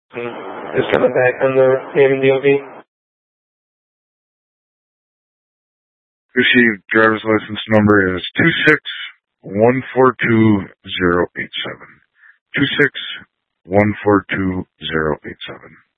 Just coming back on the name and DOB. Received driver's license number is 26142-087. 26142-087.